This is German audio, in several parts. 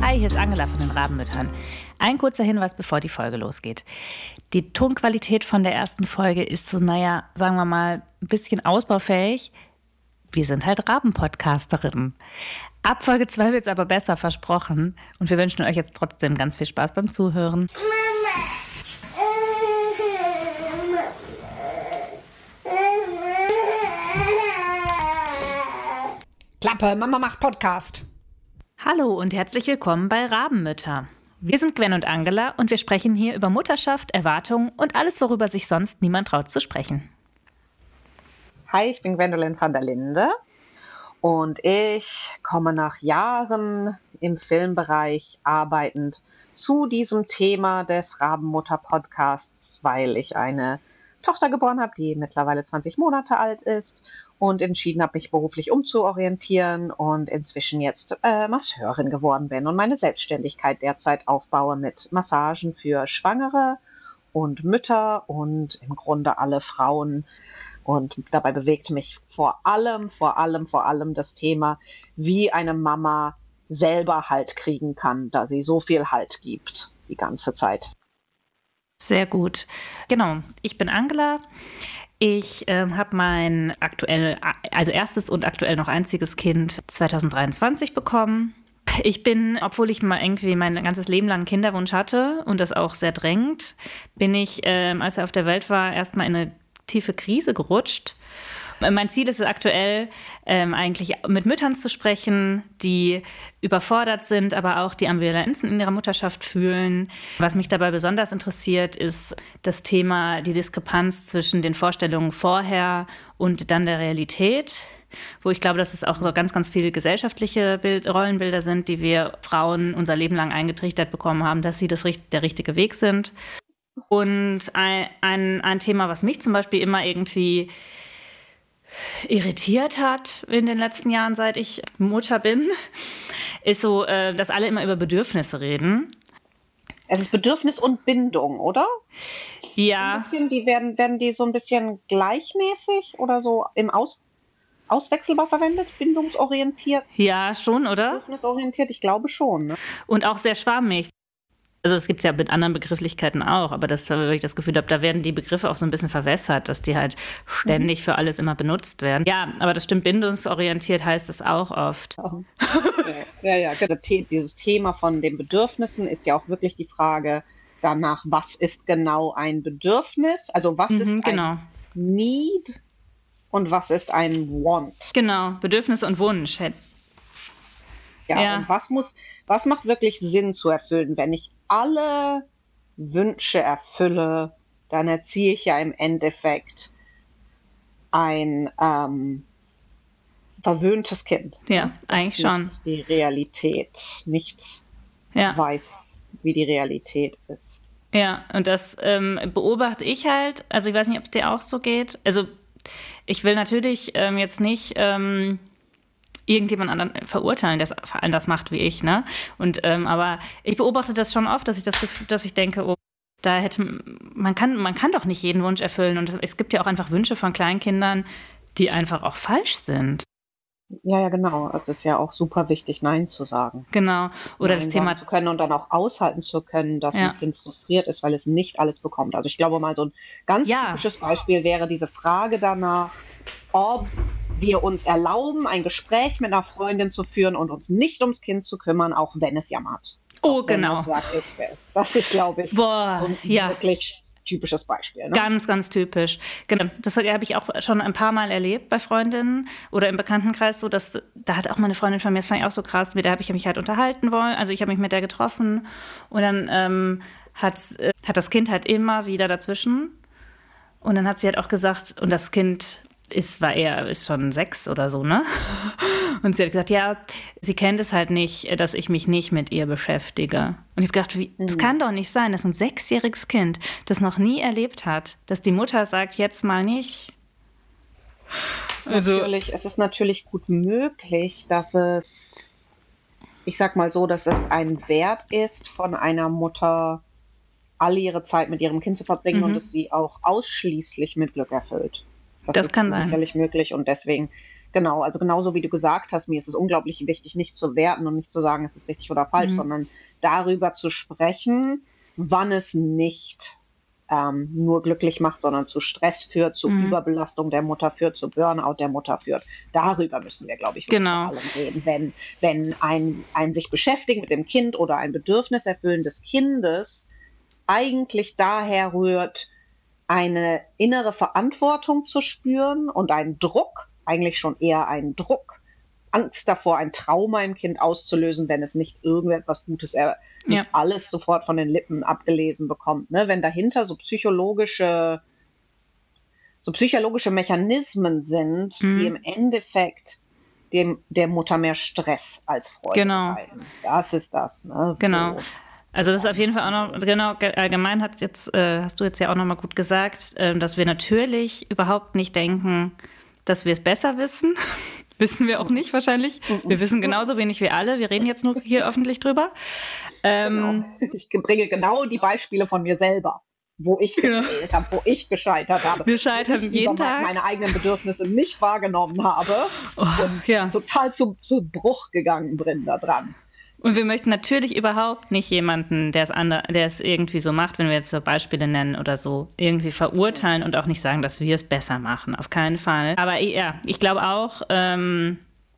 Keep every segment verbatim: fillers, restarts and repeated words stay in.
Hi, hier ist Angela von den Rabenmüttern. Ein kurzer Hinweis, bevor die Folge losgeht. Die Tonqualität von der ersten Folge ist so, naja, sagen wir mal, ein bisschen ausbaufähig. Wir sind halt Rabenpodcasterinnen. Ab Folge zwei wird es aber besser, versprochen. Und wir wünschen euch jetzt trotzdem ganz viel Spaß beim Zuhören. Klappe, Mama macht Podcast. Hallo und herzlich willkommen bei Rabenmütter. Wir sind Gwen und Angela und wir sprechen hier über Mutterschaft, Erwartungen und alles, worüber sich sonst niemand traut zu sprechen. Hi, ich bin Gwendolyn van der Linde und ich komme nach Jahren im Filmbereich arbeitend zu diesem Thema des Rabenmutter-Podcasts, weil ich eine Tochter geboren habe, die mittlerweile zwanzig Monate alt ist und entschieden habe, mich beruflich umzuorientieren und inzwischen jetzt äh, Masseurin geworden bin und meine Selbstständigkeit derzeit aufbaue mit Massagen für Schwangere und Mütter und im Grunde alle Frauen. Und dabei bewegt mich vor allem, vor allem, vor allem das Thema, wie eine Mama selber Halt kriegen kann, da sie so viel Halt gibt die ganze Zeit. Sehr gut. Genau, ich bin Angela. Ich äh, habe mein aktuell, also erstes und aktuell noch einziges Kind zwanzig dreiundzwanzig bekommen. Ich bin, obwohl ich mal irgendwie mein ganzes Leben lang einen Kinderwunsch hatte und das auch sehr drängend, bin ich, ähm, als er auf der Welt war, erstmal in eine tiefe Krise gerutscht. Mein Ziel ist es aktuell, ähm, eigentlich mit Müttern zu sprechen, die überfordert sind, aber auch die Ambivalenzen in ihrer Mutterschaft fühlen. Was mich dabei besonders interessiert, ist das Thema, die Diskrepanz zwischen den Vorstellungen vorher und dann der Realität, wo ich glaube, dass es auch so ganz, ganz viele gesellschaftliche Bild- Rollenbilder sind, die wir Frauen unser Leben lang eingetrichtert bekommen haben, dass sie das, der richtige Weg sind. Und ein, ein, ein Thema, was mich zum Beispiel immer irgendwie irritiert hat in den letzten Jahren, seit ich Mutter bin, ist so, dass alle immer über Bedürfnisse reden. Es ist Bedürfnis und Bindung, oder? Ja. Ein bisschen, die werden, werden die so ein bisschen gleichmäßig oder so im Aus, auswechselbar verwendet, bindungsorientiert? Ja, schon, oder? Bedürfnisorientiert, ich glaube schon. Ne? Und auch sehr schwammig. Also es gibt es ja mit anderen Begrifflichkeiten auch, aber das, weil ich das Gefühl habe, da werden die Begriffe auch so ein bisschen verwässert, dass die halt ständig für alles immer benutzt werden. Ja, aber das stimmt, bindungsorientiert heißt es auch oft. Ja, ja, ja. Dieses Thema von den Bedürfnissen ist ja auch wirklich die Frage danach, was ist genau ein Bedürfnis? Also was mhm, ist genau. ein Need und was ist ein Want? Genau, Bedürfnis und Wunsch. Ja, ja. Und was muss, was macht wirklich Sinn zu erfüllen? Wenn ich alle Wünsche erfülle, dann erziehe ich ja im Endeffekt ein ähm, verwöhntes Kind. Ja, eigentlich schon. Nicht die Realität, nicht ja. weiß, wie die Realität ist. Ja, und das ähm, beobachte ich halt, also ich weiß nicht, ob es dir auch so geht. Also ich will natürlich ähm, jetzt nicht ähm, irgendjemand anderen verurteilen, der es anders macht wie ich, ne? Und ähm, aber ich beobachte das schon oft, dass ich das Gefühl, dass ich denke, oh, da hätte man kann man kann doch nicht jeden Wunsch erfüllen und es gibt ja auch einfach Wünsche von Kleinkindern, die einfach auch falsch sind. Ja, ja, genau. Es ist ja auch super wichtig, Nein zu sagen. Genau. Oder Nein das Thema zu können und dann auch aushalten zu können, dass ja. ein Kind frustriert ist, weil es nicht alles bekommt. Also ich glaube mal, so ein ganz ja. typisches Beispiel wäre diese Frage danach, ob wir uns erlauben, ein Gespräch mit einer Freundin zu führen und uns nicht ums Kind zu kümmern, auch wenn es jammert. Oh, genau. Das, ist, das ist, glaube ich, Boah, so ein ja. wirklich typisches Beispiel. Ne? Ganz, ganz typisch. Genau. Das habe ich auch schon ein paar Mal erlebt bei Freundinnen oder im Bekanntenkreis. So, dass, da hat auch meine Freundin von mir, das fand ich auch so krass, mit der habe ich mich halt unterhalten wollen. Also ich habe mich mit der getroffen und dann ähm, hat, äh, hat das Kind halt immer wieder dazwischen. Und dann hat sie halt auch gesagt, und das Kind ist, war eher, ist schon sechs oder so, ne? Und sie hat gesagt, ja, sie kennt es halt nicht, dass ich mich nicht mit ihr beschäftige. Und ich habe gedacht, wie, das kann doch nicht sein, dass ein sechsjähriges Kind das noch nie erlebt hat, dass die Mutter sagt, jetzt mal nicht. Also natürlich, es ist natürlich gut möglich, dass es, ich sag mal so, dass es ein Wert ist, von einer Mutter alle ihre Zeit mit ihrem Kind zu verbringen mhm. und es sie auch ausschließlich mit Glück erfüllt. Das, das ist kann sein. sicherlich möglich und deswegen Genau, also genauso wie du gesagt hast, mir ist es unglaublich wichtig, nicht zu werten und nicht zu sagen, es ist richtig oder falsch, Mhm. sondern darüber zu sprechen, wann es nicht ähm, nur glücklich macht, sondern zu Stress führt, zu Mhm. Überbelastung der Mutter führt, zu Burnout der Mutter führt. Darüber müssen wir, glaube ich, wirklich Genau. vor allem reden. Wenn, wenn ein, ein sich beschäftigen mit dem Kind oder ein Bedürfnis erfüllen des Kindes eigentlich daher rührt, eine innere Verantwortung zu spüren und einen Druck, eigentlich schon eher einen Druck, Angst davor, ein Trauma im Kind auszulösen, wenn es nicht irgendetwas Gutes, er nicht Ja. alles sofort von den Lippen abgelesen bekommt. Ne? Wenn dahinter so psychologische, so psychologische Mechanismen sind, Mhm. die im Endeffekt dem, der Mutter mehr Stress als Freude Genau. bereiten. Das ist das. Ne? Genau. So. Also das ist auf jeden Fall auch noch, genau, allgemein hat jetzt, äh, hast du jetzt ja auch noch mal gut gesagt, äh, dass wir natürlich überhaupt nicht denken, dass wir es besser wissen. Wissen wir auch nicht wahrscheinlich. Wir wissen genauso wenig wie alle. Wir reden jetzt nur hier öffentlich drüber. Ähm, Genau. Ich bringe genau die Beispiele von mir selber, wo ich gefehlt habe, wo ich gescheitert habe. Wir scheitern wo ich jeden über Tag. meine eigenen Bedürfnisse nicht wahrgenommen habe Oh, und ja. total zu, zu Bruch gegangen bin da dran. Und wir möchten natürlich überhaupt nicht jemanden, der es, ander, der es irgendwie so macht, wenn wir jetzt so Beispiele nennen oder so, irgendwie verurteilen und auch nicht sagen, dass wir es besser machen. Auf keinen Fall. Aber ja, ich glaube auch, ähm,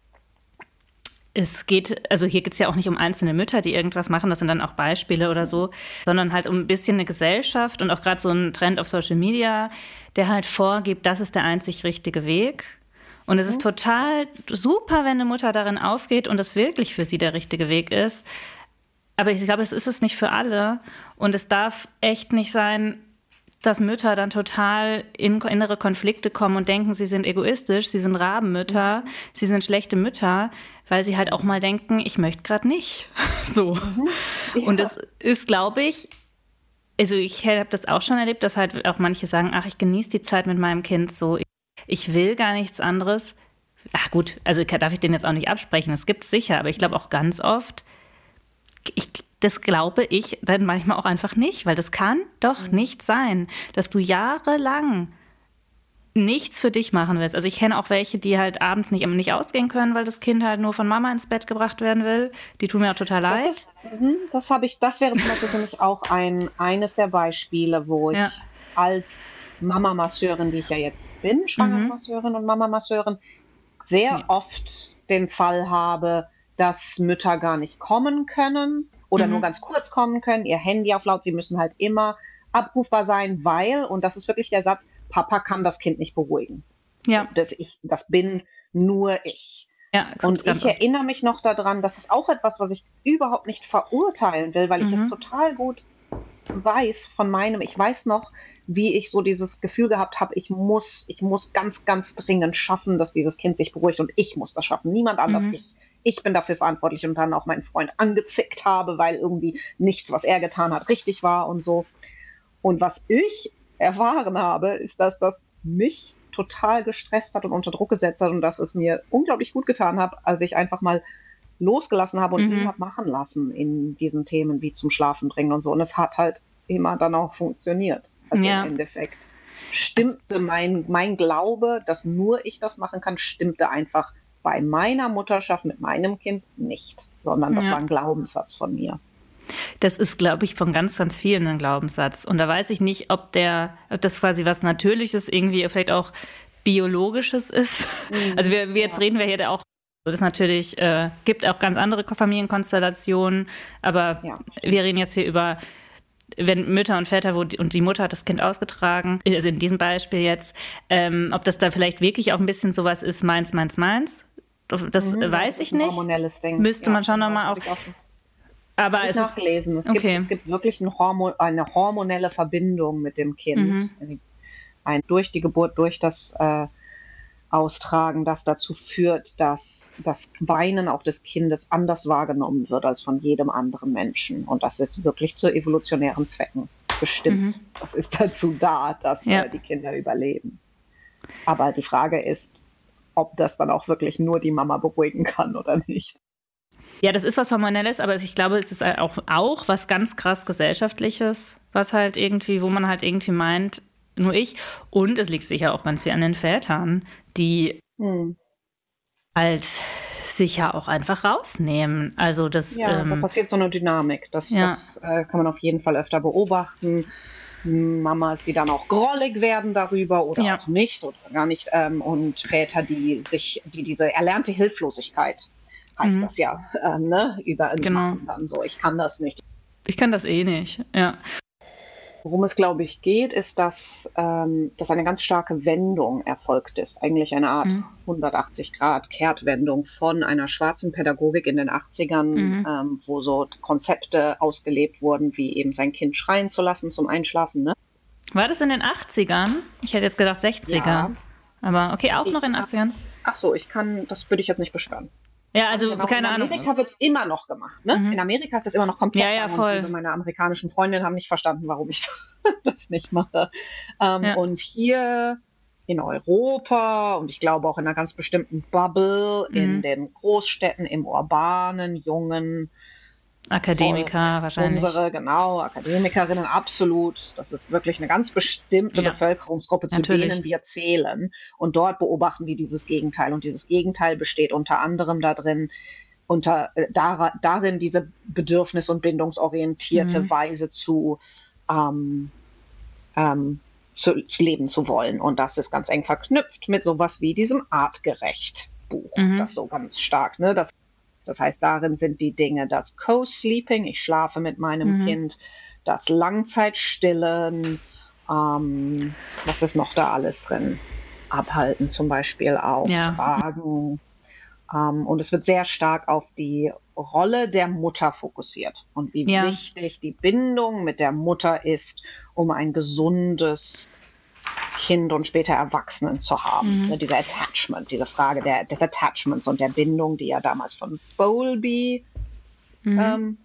es geht, also hier geht es ja auch nicht um einzelne Mütter, die irgendwas machen, das sind dann auch Beispiele oder so, sondern halt um ein bisschen eine Gesellschaft und auch gerade so ein Trend auf Social Media, der halt vorgibt, das ist der einzig richtige Weg. Und es ist total super, wenn eine Mutter darin aufgeht und das wirklich für sie der richtige Weg ist. Aber ich glaube, es ist es nicht für alle. Und es darf echt nicht sein, dass Mütter dann total in innere Konflikte kommen und denken, sie sind egoistisch, sie sind Rabenmütter, mhm. sie sind schlechte Mütter, weil sie halt auch mal denken, ich möchte gerade nicht. So. Mhm. Ja. Und es ist, glaube ich, also ich habe das auch schon erlebt, dass halt auch manche sagen, ach, ich genieße die Zeit mit meinem Kind so. Ich will gar nichts anderes. Ach gut, also darf ich den jetzt auch nicht absprechen, das gibt es sicher, aber ich glaube auch ganz oft, ich, das glaube ich dann manchmal auch einfach nicht, weil das kann doch mhm. nicht sein, dass du jahrelang nichts für dich machen willst. Also ich kenne auch welche, die halt abends nicht, nicht ausgehen können, weil das Kind halt nur von Mama ins Bett gebracht werden will. Die tun mir auch total leid. Das, ist, das, habe ich, das wäre zum Beispiel für mich auch ein, eines der Beispiele, wo ich ja. als Mama-Masseurin, die ich ja jetzt bin, Schwangermasseurin mhm. und Mama-Masseurin, sehr ja. oft den Fall habe, dass Mütter gar nicht kommen können oder mhm. nur ganz kurz kommen können, ihr Handy auf laut, sie müssen halt immer abrufbar sein, weil, und das ist wirklich der Satz, Papa kann das Kind nicht beruhigen. Ja. Das, ich, das bin nur ich. Ja, und ich erinnere mich noch daran, das ist auch etwas, was ich überhaupt nicht verurteilen will, weil mhm. ich es total gut weiß von meinem, ich weiß noch, wie ich so dieses Gefühl gehabt habe, ich muss, ich muss ganz, ganz dringend schaffen, dass dieses Kind sich beruhigt und ich muss das schaffen, niemand anders. Mhm. Ich, ich bin dafür verantwortlich und dann auch meinen Freund angezickt habe, weil irgendwie nichts, was er getan hat, richtig war und so. Und was ich erfahren habe, ist, dass das mich total gestresst hat und unter Druck gesetzt hat und dass es mir unglaublich gut getan hat, als ich einfach mal losgelassen habe und mhm. ihn habe machen lassen in diesen Themen wie zum Schlafen bringen und so. Und es hat halt immer dann auch funktioniert. Also ja. im Endeffekt stimmte mein, mein Glaube, dass nur ich das machen kann, stimmte einfach bei meiner Mutterschaft mit meinem Kind nicht, sondern das ja. war ein Glaubenssatz von mir. Das ist, glaube ich, von ganz, ganz vielen ein Glaubenssatz. Und da weiß ich nicht, ob, der, ob das quasi was Natürliches, irgendwie vielleicht auch Biologisches ist. Mhm. Also wir, wir jetzt ja. reden wir hier auch, das natürlich äh, gibt auch ganz andere Familienkonstellationen, aber ja. wir reden jetzt hier über, wenn Mütter und Väter, wo die, und die Mutter hat das Kind ausgetragen, also in diesem Beispiel jetzt, ähm, ob das da vielleicht wirklich auch ein bisschen sowas ist, meins, meins, meins, das mhm, weiß das ich nicht. Hormonelles Ding. Müsste ja, man schon nochmal auch... Aber es nachlesen. Es, okay. gibt, es gibt wirklich ein Hormon, eine hormonelle Verbindung mit dem Kind. Mhm. Ein, durch die Geburt, durch das äh, Austragen, das dazu führt, dass das Weinen auch des Kindes anders wahrgenommen wird als von jedem anderen Menschen. Und das ist wirklich zu evolutionären Zwecken bestimmt. Mhm. Das ist dazu da, dass ja. äh, die Kinder überleben. Aber die Frage ist, ob das dann auch wirklich nur die Mama beruhigen kann oder nicht. Ja, das ist was Hormonelles, aber ich glaube, es ist auch, auch was ganz krass Gesellschaftliches, was halt irgendwie, wo man halt irgendwie meint, nur ich. Und es liegt sicher auch ganz viel an den Vätern, die, hm. halt sich ja auch einfach rausnehmen. Also das, Ja, ähm, da passiert so eine Dynamik. Das, ja. das äh, kann man auf jeden Fall öfter beobachten. Mamas, die dann auch grollig werden darüber oder Ja. auch nicht oder gar nicht. Ähm, und Väter, die sich, die diese erlernte Hilflosigkeit, heißt Mhm. das ja, ähm, ne, über Genau. machen dann so, ich kann das nicht. Ich kann das eh nicht, ja. Worum es, glaube ich, geht, ist, dass, ähm, dass eine ganz starke Wendung erfolgt ist. Eigentlich eine Art Mhm. hundertachtzig-Grad-Kehrtwendung von einer schwarzen Pädagogik in den achtzigern, Mhm. ähm, wo so Konzepte ausgelebt wurden, wie eben sein Kind schreien zu lassen zum Einschlafen. Ne? War das in den achtzigern? Ich hätte jetzt gedacht sechziger. Ja. Aber okay, auch noch in den Ich- achtzigern? Ach so, ich kann, das würde ich jetzt nicht beschwören. Ja, also Genau, keine in Ahnung. Amerika wird es immer noch gemacht. Ne? Mhm. In Amerika ist es immer noch komplett. Ja, ja, gang und voll. gäbe. Meine amerikanischen Freundinnen haben nicht verstanden, warum ich das nicht mache. Ähm, Ja. Und hier in Europa und ich glaube auch in einer ganz bestimmten Bubble, Mhm. in den Großstädten, im urbanen, jungen, Akademiker wahrscheinlich. unsere, genau, Akademikerinnen, absolut. Das ist wirklich eine ganz bestimmte Ja. Bevölkerungsgruppe, zu Natürlich. denen wir zählen. Und dort beobachten wir dieses Gegenteil. Und dieses Gegenteil besteht unter anderem darin, unter, äh, dar, darin, diese bedürfnis- und bindungsorientierte Mhm. Weise zu, ähm, ähm, zu, zu leben zu wollen. Und das ist ganz eng verknüpft mit sowas wie diesem Artgerecht-Buch. Mhm. Das so ganz stark, ne? Das Das heißt, darin sind die Dinge das Co-Sleeping, ich schlafe mit meinem Mhm. Kind, das Langzeitstillen, ähm, was ist noch da alles drin? Abhalten zum Beispiel auch, Ja. tragen. Ähm, und es wird sehr stark auf die Rolle der Mutter fokussiert und wie Ja. wichtig die Bindung mit der Mutter ist, um ein gesundes Kind und später Erwachsenen zu haben. Ne, dieser Attachment, diese Frage der, des Attachments und der Bindung, die ja damals von Bowlby Mhm. ähm,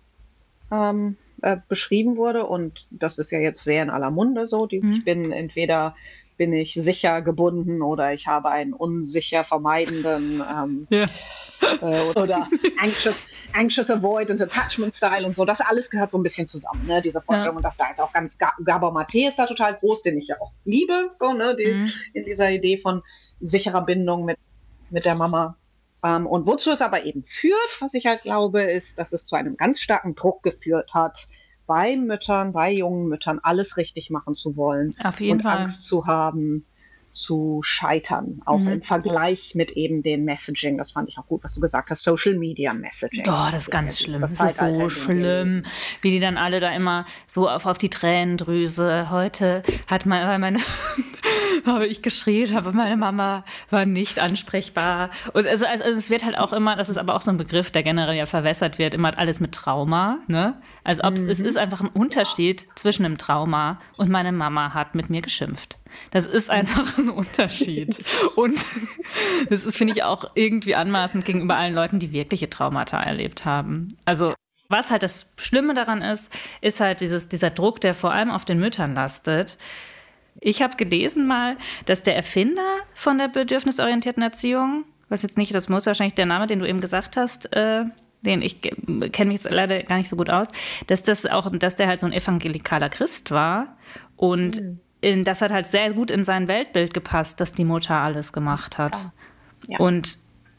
ähm, äh, beschrieben wurde. Und das ist ja jetzt sehr in aller Munde so. Die, Mhm. Ich bin entweder bin ich sicher gebunden oder ich habe einen unsicher vermeidenden ähm, Ja. äh, oder anxious, anxious avoidant attachment style und so. Das alles gehört so ein bisschen zusammen, ne? Diese Vorstellung. Ja. Und das da ist auch ganz, Gabor Maté ist da total groß, den ich ja auch liebe, so, ne? Die, Mhm. in dieser Idee von sicherer Bindung mit, mit der Mama. Ähm, und wozu es aber eben führt, was ich halt glaube, ist, dass es zu einem ganz starken Druck geführt hat, bei Müttern, bei jungen Müttern alles richtig machen zu wollen Auf jeden und Fall. Angst zu haben, zu scheitern, auch Mhm. im Vergleich mit eben den Messaging. Das fand ich auch gut, was du gesagt hast, Social Media Messaging. Oh, das ist ganz ja schlimm. das Das ist Zeitalter, so in dem wir schlimm, wie die dann alle da immer so auf, auf die Tränendrüse. Heute hat meine, meine habe ich geschrien, aber meine Mama war nicht ansprechbar. Und also, also es wird halt auch immer, das ist aber auch so ein Begriff, der generell ja verwässert wird, immer alles mit Trauma. Ne? Also ob, es ist einfach ein Unterschied zwischen einem Trauma und meine Mama hat mit mir geschimpft. Das ist einfach ein Unterschied. Und das ist, finde ich, auch irgendwie anmaßend gegenüber allen Leuten, die wirkliche Traumata erlebt haben. Also was halt das Schlimme daran ist, ist halt dieses, dieser Druck, der vor allem auf den Müttern lastet. Ich habe gelesen mal, dass der Erfinder von der bedürfnisorientierten Erziehung, was jetzt nicht, das muss wahrscheinlich der Name, den du eben gesagt hast, äh, den ich kenne mich jetzt leider gar nicht so gut aus, dass das auch, dass der halt so ein evangelikaler Christ war und mhm. in, das hat halt sehr gut in sein Weltbild gepasst, dass die Mutter alles gemacht hat. Ja. Und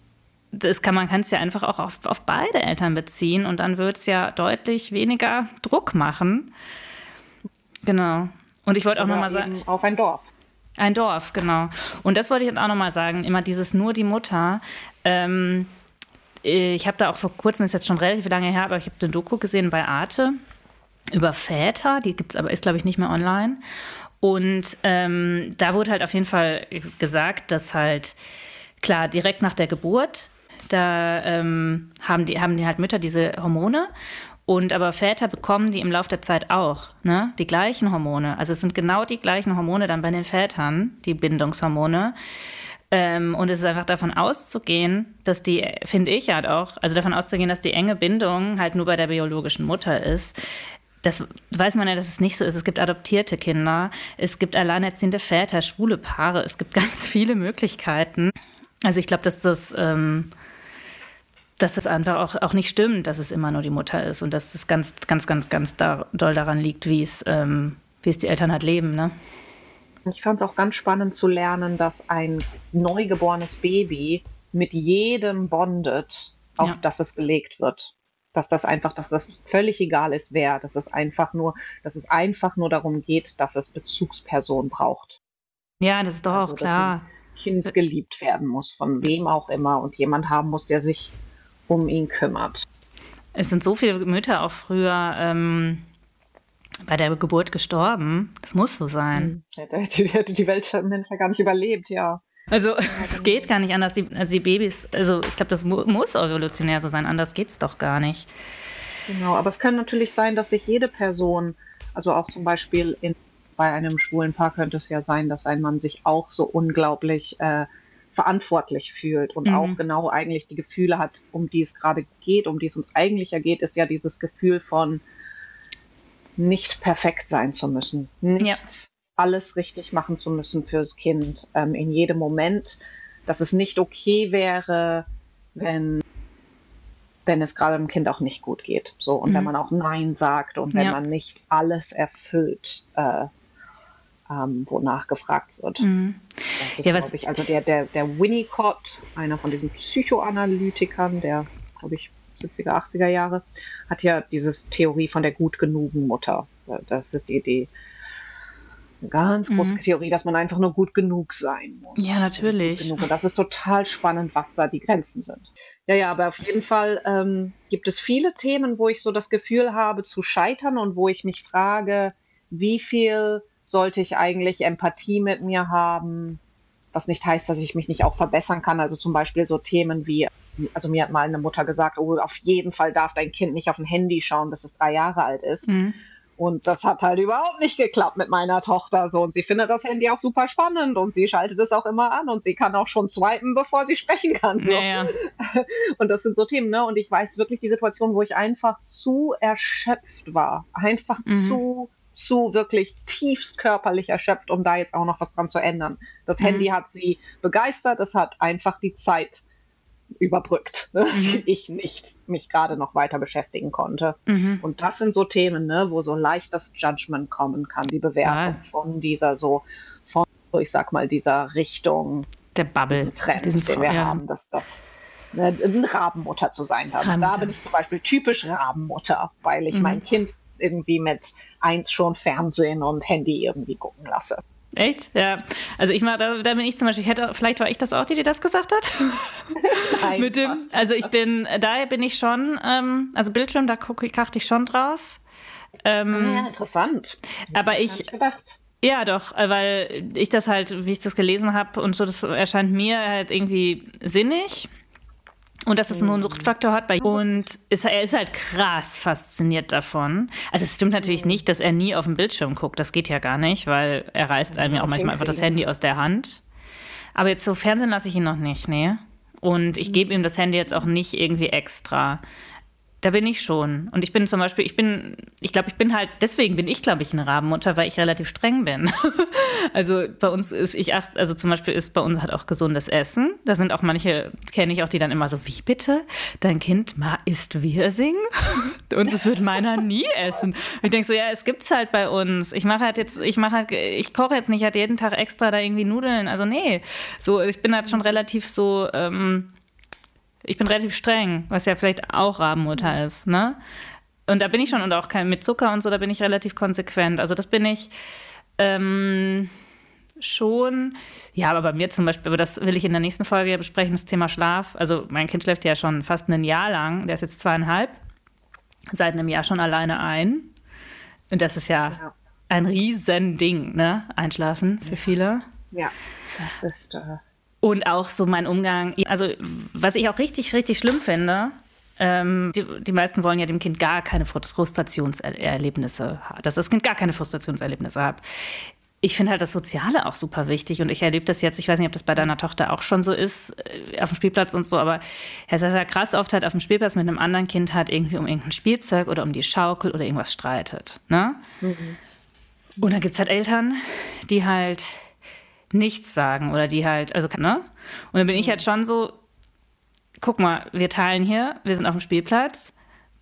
das kann man kann es ja einfach auch auf, auf beide Eltern beziehen und dann wird es ja deutlich weniger Druck machen. Genau. Und ich wollte auch nochmal sagen. Auf ein Dorf. Ein Dorf, genau. Und das wollte ich jetzt auch nochmal sagen, immer dieses nur die Mutter. Ähm, ich habe da auch vor kurzem, ist jetzt schon relativ lange her, aber ich habe eine Doku gesehen bei Arte über Väter, die gibt es aber, ist glaube ich nicht mehr online. Und ähm, da wurde halt auf jeden Fall gesagt, dass halt, klar, direkt nach der Geburt, da ähm, haben, die, haben die halt Mütter diese Hormone. Und aber Väter bekommen die im Laufe der Zeit auch, ne? Die gleichen Hormone. Also es sind genau die gleichen Hormone dann bei den Vätern, die Bindungshormone. Ähm, und es ist einfach davon auszugehen, dass die, finde ich halt auch, also davon auszugehen, dass die enge Bindung halt nur bei der biologischen Mutter ist. Das weiß man ja, dass es nicht so ist. Es gibt adoptierte Kinder, es gibt alleinerziehende Väter, schwule Paare, es gibt ganz viele Möglichkeiten. Also ich glaube, dass das... Ähm, dass das einfach auch, auch nicht stimmt, dass es immer nur die Mutter ist und dass das ganz, ganz, ganz, ganz da, doll daran liegt, wie es, ähm, wie es die Eltern halt leben. Ne? Ich fand es auch ganz spannend zu lernen, dass ein neugeborenes Baby mit jedem bondet, auf Ja. dass es gelegt wird. Dass das einfach, dass das völlig egal ist, wer, dass es einfach nur, dass es einfach nur darum geht, dass es Bezugsperson braucht. Ja, das ist doch Also, auch dass ein klar. Kind geliebt werden muss, von wem auch immer, und jemand haben muss, der sich um ihn kümmert. Es sind so viele Mütter auch früher ähm, bei der Geburt gestorben. Das muss so sein. Hätte, hätte die Welt Mensch gar nicht überlebt, ja. Also es geht gar nicht anders. Die, also die Babys, also ich glaube, das mu muss evolutionär so sein. Anders geht's doch gar nicht. Genau, aber es kann natürlich sein, dass sich jede Person, also auch zum Beispiel in, bei einem schwulen Paar könnte es ja sein, dass ein Mann sich auch so unglaublich äh, verantwortlich fühlt und Mhm. auch genau eigentlich die Gefühle hat, um die es gerade geht, um die es uns eigentlich ja geht, ist ja dieses Gefühl von nicht perfekt sein zu müssen, nicht Ja. alles richtig machen zu müssen fürs Kind, ähm, in jedem Moment, dass es nicht okay wäre, wenn, wenn es gerade dem Kind auch nicht gut geht. So, und Mhm. wenn man auch Nein sagt und wenn Ja. man nicht alles erfüllt, äh, ähm, wonach gefragt wird. Mhm. Das ist, Ja, was- glaube ich, also der, der, der Winnicott, einer von diesen Psychoanalytikern, der, glaube ich, siebziger, achtziger Jahre, hat ja diese Theorie von der gut genugen Mutter. Das ist die, die eine ganz große Mhm. Theorie, dass man einfach nur gut genug sein muss. Ja, Das ist gut natürlich. genug. Und das ist total spannend, was da die Grenzen sind. Ja, ja, aber auf jeden Fall ähm, gibt es viele Themen, wo ich so das Gefühl habe zu scheitern und wo ich mich frage, wie viel sollte ich eigentlich Empathie mit mir haben, was nicht heißt, dass ich mich nicht auch verbessern kann. Also zum Beispiel so Themen wie, also mir hat mal eine Mutter gesagt, oh, auf jeden Fall darf dein Kind nicht auf ein Handy schauen, bis es drei Jahre alt ist. Mhm. Und das hat halt überhaupt nicht geklappt mit meiner Tochter so. Und sie findet das Handy auch super spannend und sie schaltet es auch immer an und sie kann auch schon swipen, bevor sie sprechen kann. So. Ja, ja. Und das sind so Themen, ne? Und ich weiß wirklich die Situation, wo ich einfach zu erschöpft war. Einfach Mhm. zu, zu wirklich tiefst körperlich erschöpft, um da jetzt auch noch was dran zu ändern. Das Mhm. Handy hat sie begeistert, es hat einfach die Zeit überbrückt, ne? Mhm. Die ich nicht mich gerade noch weiter beschäftigen konnte. Mhm. Und das sind so Themen, ne, wo so leicht das Judgment kommen kann, die Bewertung Ja. von dieser so, von, ich sag mal, dieser Richtung, Der Bubble. diesen Trend, Diesen den Fra- wir ja. haben, dass das ne, eine Rabenmutter zu sein hat. Rabenmutter. Da bin ich zum Beispiel typisch Rabenmutter, weil ich Mhm. mein Kind irgendwie mit eins schon Fernsehen und Handy irgendwie gucken lasse. Echt? Ja. Also ich mach, da, da bin ich zum Beispiel, ich hätte, vielleicht war ich das auch, die dir das gesagt hat. Nein, Mit dem, fast. also ich bin, daher bin ich schon, ähm, also Bildschirm, da gucke ich, achte ich schon drauf. Ähm, Ja, interessant. aber Hab ich, nicht gedacht. ja doch, äh, weil ich das halt, wie ich das gelesen habe und so, das erscheint mir halt irgendwie sinnig. Und dass es einen hohen Suchtfaktor hat. Bei und ist, er ist halt krass fasziniert davon. Also es stimmt natürlich nicht, dass er nie auf den Bildschirm guckt. Das geht ja gar nicht, weil er reißt einem ja auch manchmal einfach das Handy aus der Hand. Aber jetzt so Fernsehen lasse ich ihn noch nicht, nee. Und ich gebe ihm das Handy jetzt auch nicht irgendwie extra. Da bin ich schon. Und ich bin zum Beispiel, ich bin, ich glaube, ich bin halt, deswegen bin ich, glaube ich, eine Rabenmutter, weil ich relativ streng bin. Also bei uns ist, ich achte, also zum Beispiel ist bei uns halt auch gesundes Essen. Da sind auch manche, kenne ich auch, die dann immer so, wie bitte? Dein Kind ma isst Wirsing? Und es wird meiner nie essen. Und ich denke so, ja, es gibt's halt bei uns. Ich mache halt jetzt, ich mache halt, ich koche jetzt nicht halt jeden Tag extra da irgendwie Nudeln. Also nee, so, ich bin halt schon relativ so, ähm, ich bin relativ streng, was ja vielleicht auch Rabenmutter ist, ne? Und da bin ich schon, und auch kein, mit Zucker und so, da bin ich relativ konsequent. Also das bin ich ähm, schon, ja, aber bei mir zum Beispiel, aber das will ich in der nächsten Folge ja besprechen, das Thema Schlaf. Also mein Kind schläft ja schon fast ein Jahr lang, der ist jetzt zweieinhalb, seit einem Jahr schon alleine ein. Und das ist ja, Ja. ein Riesending, ne? Einschlafen für viele. Ja, das ist. Äh, Und auch so mein Umgang, also was ich auch richtig, richtig schlimm finde, ähm, die, die meisten wollen ja dem Kind gar keine Frustrationserlebnisse haben, dass das Kind gar keine Frustrationserlebnisse hat. Ich finde halt das Soziale auch super wichtig und ich erlebe das jetzt, ich weiß nicht, ob das bei deiner Tochter auch schon so ist, äh, auf dem Spielplatz und so, aber es ist ja krass oft halt auf dem Spielplatz mit einem anderen Kind halt irgendwie um irgendein Spielzeug oder um die Schaukel oder irgendwas streitet, ne? Mhm. Und dann gibt es halt Eltern, die halt nichts sagen oder die halt, also, ne? Und dann bin ich halt schon so, guck mal, wir teilen hier, wir sind auf dem Spielplatz,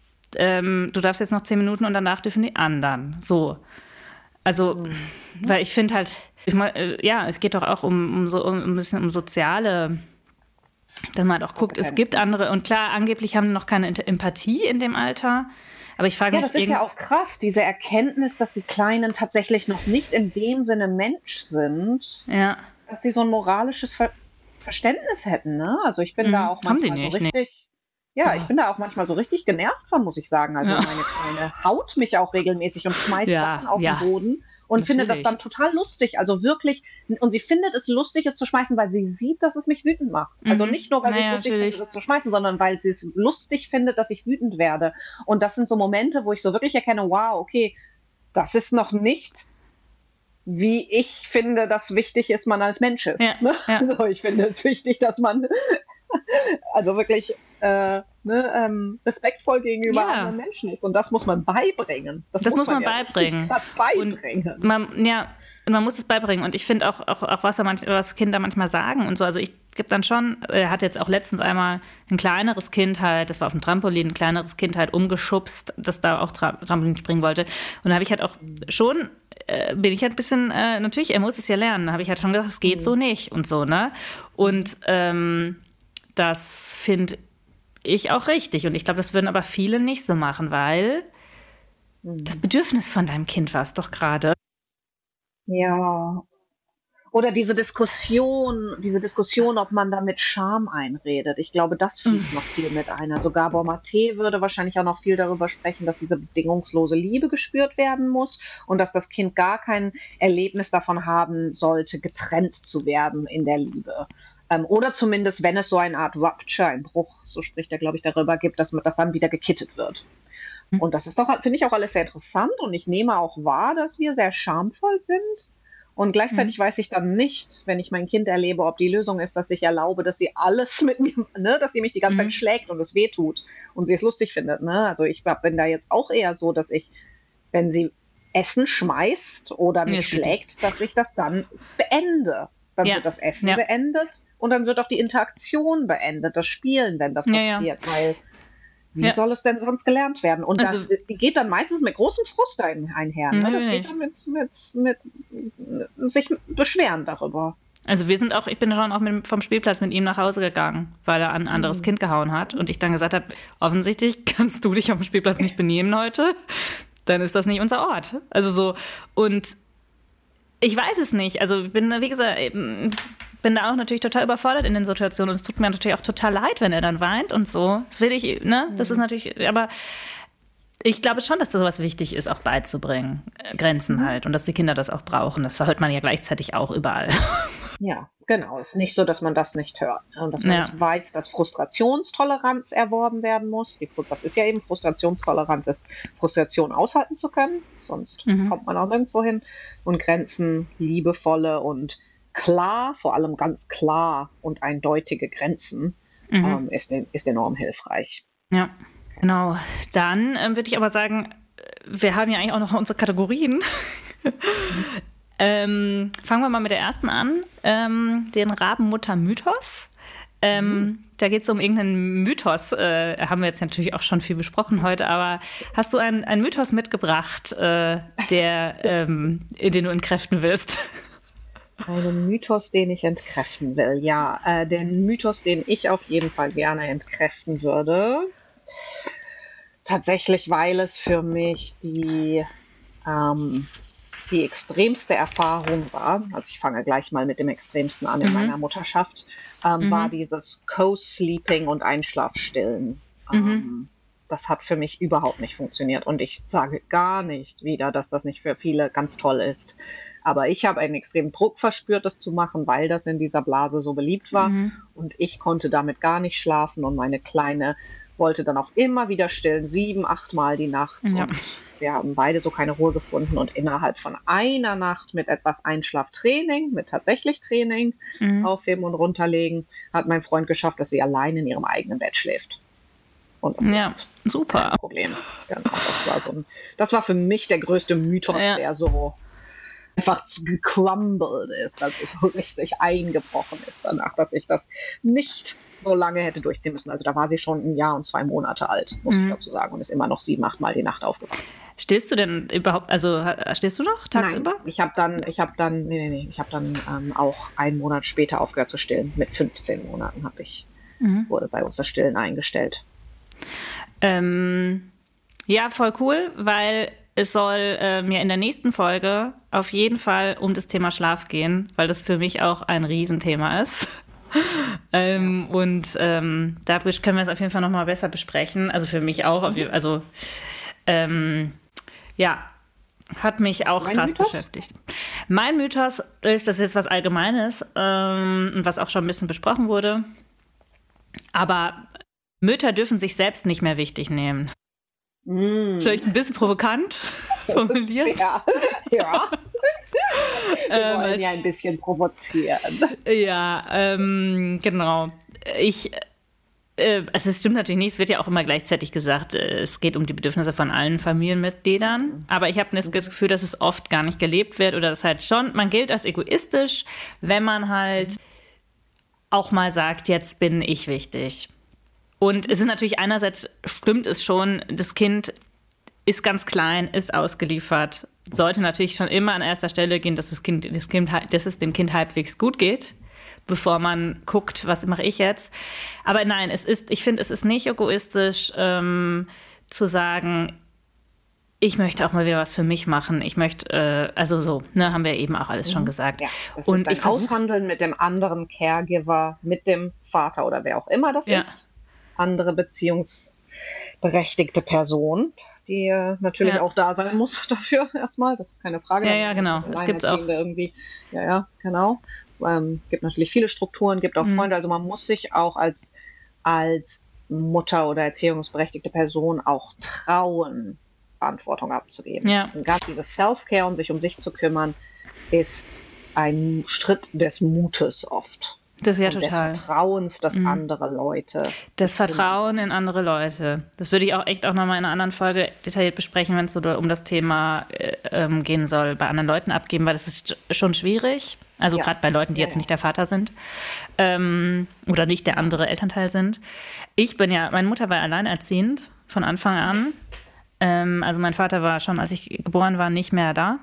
ähm, du darfst jetzt noch zehn Minuten und danach dürfen die anderen. So. Also, mhm. weil ich finde halt, ich mein, äh, ja, es geht doch auch um, um so um ein bisschen um soziale dass man halt auch guckt, es gibt andere. Und klar, angeblich haben die noch keine Empathie in dem Alter. Aber ich frage ja, mich... das ist ja auch krass, diese Erkenntnis, dass die Kleinen tatsächlich noch nicht in dem Sinne Mensch sind, ja. dass sie so ein moralisches Ver- Verständnis hätten. Ne? Also ich bin Mhm. da auch Haben die manchmal so nicht, richtig... Ja, ich bin da auch manchmal so richtig genervt von, muss ich sagen. Also Ja. meine Kleine haut mich auch regelmäßig und schmeißt Ja, Sachen auf ja. den Boden. Und findet das Natürlich. dann total lustig. Also wirklich, und sie findet es lustig, es zu schmeißen, weil sie sieht, dass es mich wütend macht. Also Mhm. nicht nur, weil sie Naja, es lustig natürlich. findet, es zu schmeißen, sondern weil sie es lustig findet, dass ich wütend werde. Und das sind so Momente, wo ich so wirklich erkenne, wow, okay, das ist noch nicht, wie ich finde, dass wichtig ist, man als Mensch ist. Ja, Ne? ja. So, ich finde es wichtig, dass man also wirklich äh, ne, ähm, respektvoll gegenüber Ja. anderen Menschen ist. Und das muss man beibringen. Das muss man ja beibringen. richtig beibringen. Und man, ja, und man muss es beibringen. Und ich finde auch, auch, auch was, er manch, was Kinder manchmal sagen und so. Also ich gebe dann schon, er hat jetzt auch letztens einmal ein kleineres Kind halt, das war auf dem Trampolin, ein kleineres Kind halt umgeschubst, das da auch Tra- Trampolin springen wollte. Und da habe ich halt auch schon, äh, bin ich halt ein bisschen, äh, natürlich, er muss es ja lernen. Da habe ich halt schon gesagt, es geht so nicht und so, ne? Und ähm, das finde ich auch richtig. Und ich glaube, das würden aber viele nicht so machen, weil das Bedürfnis von deinem Kind war es doch gerade. Ja. Oder diese Diskussion, diese Diskussion, ob man da mit Scham einredet. Ich glaube, das fließt noch viel mit ein. Also Gabor Maté würde wahrscheinlich auch noch viel darüber sprechen, dass diese bedingungslose Liebe gespürt werden muss und dass das Kind gar kein Erlebnis davon haben sollte, getrennt zu werden in der Liebe. Ähm, oder zumindest, wenn es so eine Art Rupture, ein Bruch, so spricht er, glaube ich, darüber gibt, dass das dann wieder gekittet wird. Und das ist doch, finde ich, auch alles sehr interessant. Und ich nehme auch wahr, dass wir sehr schamvoll sind. Und gleichzeitig mhm. weiß ich dann nicht, wenn ich mein Kind erlebe, ob die Lösung ist, dass ich erlaube, dass sie alles mit mir, ne, dass sie mich die ganze mhm. Zeit schlägt und es wehtut und sie es lustig findet. Ne? Also ich bin da jetzt auch eher so, dass ich, wenn sie Essen schmeißt oder mich nee, schlägt, dass ich das dann beende. Dann ja. wird das Essen ja. beendet und dann wird auch die Interaktion beendet, das Spielen, wenn das ja, passiert. Ja. Weil wie ja. soll es denn sonst gelernt werden? Und also, das geht dann meistens mit großem Frust ein, einher. Ne? Das geht dann mit, mit, mit, mit sich beschweren darüber. Also wir sind auch, ich bin schon auch mit, vom Spielplatz mit ihm nach Hause gegangen, weil er ein anderes mhm. Kind gehauen hat. Und ich dann gesagt habe, offensichtlich kannst du dich auf dem Spielplatz nicht benehmen heute. Dann ist das nicht unser Ort. Also so, und ich weiß es nicht. Also ich bin, wie gesagt, bin da auch natürlich total überfordert in den Situationen. Und es tut mir natürlich auch total leid, wenn er dann weint und so. Das will ich, ne? Das ist natürlich, aber ich glaube schon, dass das sowas wichtig ist, auch beizubringen. Grenzen mhm. halt. Und dass die Kinder das auch brauchen. Das verhört man ja gleichzeitig auch überall. Ja, genau. Es ist nicht so, dass man das nicht hört. Und dass man ja. nicht weiß, dass Frustrationstoleranz erworben werden muss. Die, das ist ja eben Frustrationstoleranz, ist Frustration aushalten zu können. Sonst mhm. kommt man auch nirgendwo hin. Und Grenzen, liebevolle und klar, vor allem ganz klar und eindeutige Grenzen mhm. ähm, ist, ist enorm hilfreich. Ja, genau. Dann ähm, würde ich aber sagen, wir haben ja eigentlich auch noch unsere Kategorien. Mhm. ähm, fangen wir mal mit der ersten an, ähm, den Rabenmutter-Mythos. Ähm, mhm. Da geht es um irgendeinen Mythos, äh, haben wir jetzt natürlich auch schon viel besprochen heute, aber hast du einen, einen Mythos mitgebracht, äh, der, ähm, den du entkräften willst? Einen Mythos, den ich entkräften will, ja. Äh, den Mythos, den ich auf jeden Fall gerne entkräften würde. Tatsächlich, weil es für mich die, ähm, die extremste Erfahrung war. Also ich fange gleich mal mit dem Extremsten an in mhm. meiner Mutterschaft. Ähm, mhm. War dieses Co-Sleeping und Einschlafstillen. Ähm, mhm. Das hat für mich überhaupt nicht funktioniert. Und ich sage gar nicht wieder, dass das nicht für viele ganz toll ist. Aber ich habe einen extremen Druck verspürt, das zu machen, weil das in dieser Blase so beliebt war. Mhm. Und ich konnte damit gar nicht schlafen. Und meine Kleine wollte dann auch immer wieder stillen, sieben, acht Mal die Nacht. Ja. Und wir haben beide so keine Ruhe gefunden. Und innerhalb von einer Nacht mit etwas Einschlaftraining, mit tatsächlich Training, mhm. aufheben und runterlegen, hat mein Freund geschafft, dass sie allein in ihrem eigenen Bett schläft. Und das ja, ist super. kein Problem. Genau, das, war so ein, das war für mich der größte Mythos, ja. der so einfach gecrumbled ist, dass es so richtig eingebrochen ist danach, dass ich das nicht so lange hätte durchziehen müssen. Also da war sie schon ein Jahr und zwei Monate alt, muss mhm. ich dazu sagen, und ist immer noch sieben, acht Mal die Nacht aufgewacht. Stillst du denn überhaupt, also stillst du noch tagsüber? Nein, ich habe dann, ich habe dann, nee, nee, nee, ich habe dann ähm, auch einen Monat später aufgehört zu stillen. Mit fünfzehn Monaten habe ich mhm. wurde bei uns das Stillen eingestellt. Ähm, ja, voll cool, weil es soll äh, mir in der nächsten Folge auf jeden Fall um das Thema Schlaf gehen, weil das für mich auch ein Riesenthema ist. ähm, ja. Und ähm, dadurch können wir es auf jeden Fall noch mal besser besprechen. Also für mich auch. Mhm. Also ähm, ja, hat mich auch mein krass Mythos? beschäftigt. Mein Mythos ist, das ist jetzt was Allgemeines, ähm, was auch schon ein bisschen besprochen wurde. Aber Mütter dürfen sich selbst nicht mehr wichtig nehmen. Mm. Vielleicht ein bisschen provokant formuliert. Ja, ja. Wir wollen ähm, ja ein bisschen provozieren. Ja, ähm, genau. Ich, äh, also es stimmt natürlich nicht, es wird ja auch immer gleichzeitig gesagt, äh, es geht um die Bedürfnisse von allen Familienmitgliedern. Aber ich habe das Gefühl, dass es oft gar nicht gelebt wird oder dass halt schon, man gilt als egoistisch, wenn man halt auch mal sagt, jetzt bin ich wichtig. Und es ist natürlich einerseits, stimmt es schon, das Kind ist ganz klein, ist ausgeliefert, sollte natürlich schon immer an erster Stelle gehen, dass, das kind, das kind, dass es dem Kind halbwegs gut geht, bevor man guckt, was mache ich jetzt. Aber nein, es ist, ich finde, es ist nicht egoistisch ähm, zu sagen, ich möchte auch mal wieder was für mich machen. Ich möchte, äh, also so, ne, haben wir eben auch alles mhm. schon gesagt. Ja, das und ist ein ich Aushandeln mit dem anderen Caregiver, mit dem Vater oder wer auch immer das ja. ist. Andere beziehungsberechtigte Person, die äh, natürlich ja. auch da sein muss dafür erstmal. Das ist keine Frage. Ja, ja, genau. Es gibt auch. Irgendwie, ja, ja, genau. Ähm, gibt natürlich viele Strukturen, gibt auch mhm. Freunde. Also man muss sich auch als, als Mutter oder erziehungsberechtigte Person auch trauen, Verantwortung abzugeben. Ja. Gerade dieses Self-Care und sich um sich zu kümmern, ist ein Schritt des Mutes oft. Das ist ja und total. Des Vertrauens, dass mhm. andere Leute. Das Vertrauen in andere Leute. Das würde ich auch echt auch nochmal in einer anderen Folge detailliert besprechen, wenn es so um das Thema äh, ähm, gehen soll, bei anderen Leuten abgeben, weil das ist schon schwierig. Also ja. gerade bei Leuten, die ja, jetzt ja. nicht der Vater sind ähm, oder nicht der andere Elternteil sind. Ich bin ja, meine Mutter war alleinerziehend von Anfang an. Ähm, also mein Vater war schon, als ich geboren war, nicht mehr da.